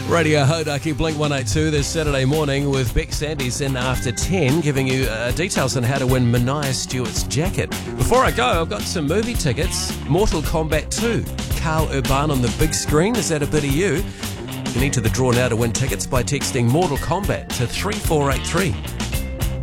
Radio Hodaki, Blink 182 this Saturday morning with Beck Sandys in after 10, giving you details on how to win Mania Stewart's jacket. Before I go, I've got some movie tickets. Mortal Kombat 2, Carl Urban on the big screen. Is that a bit of you? You need to the draw now to win tickets by texting Mortal Kombat to 3483.